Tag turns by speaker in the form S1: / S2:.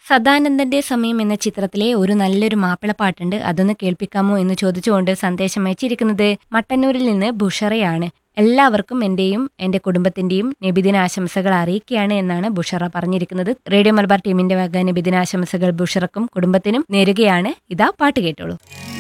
S1: സദാനന്ദന്റെ സമയം എന്ന ചിത്രത്തിലെ ഒരു നല്ലൊരു മാപ്പിളപ്പാട്ടുണ്ട് അതൊന്ന് കേൾപ്പിക്കാമോ എന്ന് ചോദിച്ചുകൊണ്ട് സന്ദേശം അയച്ചിരിക്കുന്നത് മട്ടന്നൂരിൽ നിന്ന് ബുഷറയാണ്. എല്ലാവർക്കും എന്റെയും എന്റെ കുടുംബത്തിന്റെയും നബിദിനാശംസകൾ അറിയിക്കുകയാണ് എന്നാണ് ബുഷറ പറഞ്ഞിരിക്കുന്നത്. റേഡിയോ മലബാർ ടീമിന്റെ വക നബിദിനാശംസകൾ ബുഷറക്കും കുടുംബത്തിനും നേരുകയാണ്. ഇതാ പാട്ട് കേട്ടോളൂ.